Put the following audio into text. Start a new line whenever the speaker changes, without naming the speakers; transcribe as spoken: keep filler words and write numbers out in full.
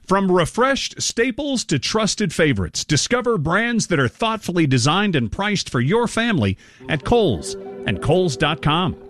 From refreshed staples to trusted favorites, discover brands that are thoughtfully designed and priced for your family at Kohl's and Kohl's dot com.